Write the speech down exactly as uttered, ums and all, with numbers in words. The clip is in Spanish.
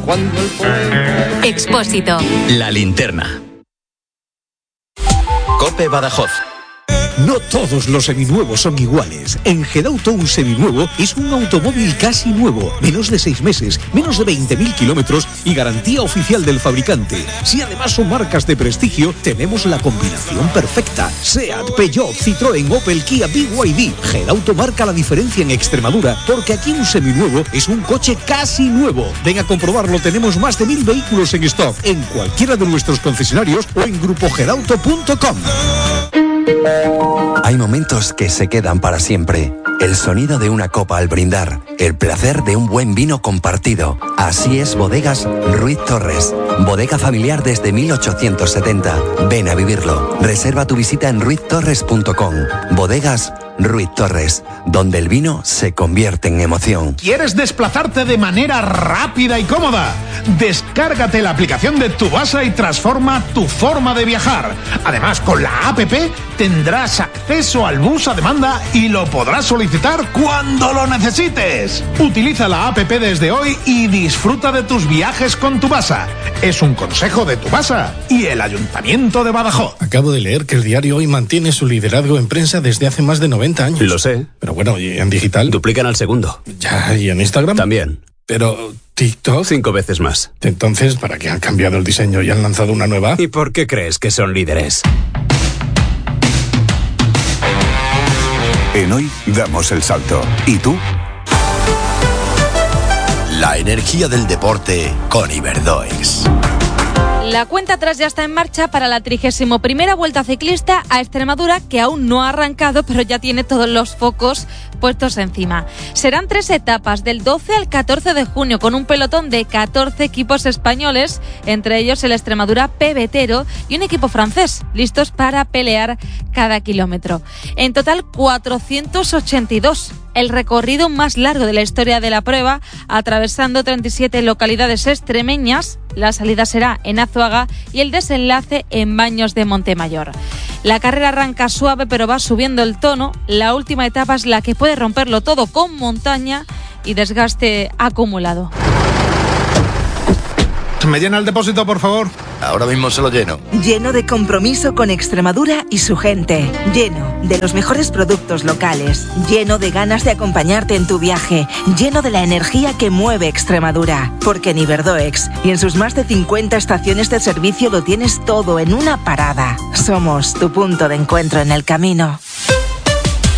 Cuando el poeta... Expósito. La linterna. COPE Badajoz. No todos los seminuevos son iguales. En Gedauto un seminuevo es un automóvil casi nuevo, menos de seis meses, menos de veinte mil kilómetros y garantía oficial del fabricante. Si además son marcas de prestigio, tenemos la combinación perfecta. SEAT, Peugeot, Citroën, Opel, Kia, B Y D. Gedauto marca la diferencia en Extremadura, porque aquí un seminuevo es un coche casi nuevo. Ven a comprobarlo, tenemos más de mil vehículos en stock, en cualquiera de nuestros concesionarios o en grupo gedauto punto com. Hay momentos que se quedan para siempre. El sonido de una copa al brindar, el placer de un buen vino compartido. Así es Bodegas Ruiz Torres. Bodega familiar desde mil ochocientos setenta. Ven a vivirlo. Reserva tu visita en ruiz torres punto com. Bodegas Ruiz Torres, donde el vino se convierte en emoción. ¿Quieres desplazarte de manera rápida y cómoda? Descárgate la aplicación de Tubasa y transforma tu forma de viajar. Además, con la app tendrás acceso al bus a demanda y lo podrás solicitar cuando lo necesites. Utiliza la app desde hoy y disfruta de tus viajes con Tubasa. Es un consejo de Tubasa y el Ayuntamiento de Badajoz. Acabo de leer que el diario Hoy mantiene su liderazgo en prensa desde hace más de noventa años. Lo sé. Pero bueno, ¿y en digital? Duplican al segundo. Ya, ¿y en Instagram? También. Pero TikTok... Cinco veces más. Entonces, ¿para qué han cambiado el diseño y han lanzado una nueva? ¿Y por qué crees que son líderes? En Hoy damos el salto. ¿Y tú? La energía del deporte con Iberdoex. La cuenta atrás ya está en marcha para la trigésima primera Vuelta Ciclista a Extremadura, que aún no ha arrancado, pero ya tiene todos los focos puestos encima. Serán tres etapas, del doce al catorce de junio, con un pelotón de catorce equipos españoles, entre ellos el Extremadura Pebetero y un equipo francés, listos para pelear cada kilómetro. En total, cuatrocientos ochenta y dos. El recorrido más largo de la historia de la prueba, atravesando treinta y siete localidades extremeñas. La salida será en Azuaga y el desenlace en Baños de Montemayor. La carrera arranca suave, pero va subiendo el tono. La última etapa es la que puede romperlo todo, con montaña y desgaste acumulado. ¿Me llena el depósito, por favor? Ahora mismo se lo lleno. Lleno de compromiso con Extremadura y su gente. Lleno de los mejores productos locales. Lleno de ganas de acompañarte en tu viaje. Lleno de la energía que mueve Extremadura. Porque en Iberdoex y en sus más de cincuenta estaciones de servicio lo tienes todo en una parada. Somos tu punto de encuentro en el camino.